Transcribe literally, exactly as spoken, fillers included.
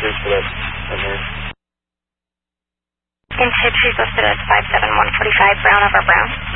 Here's for that. Right here. In tip, she's listed as five seven one forty-five, brown over brown.